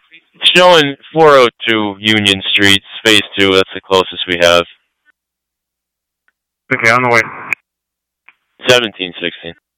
Showing 402 Union Street, Phase 2. That's the closest we have. Okay, on the way. 1716.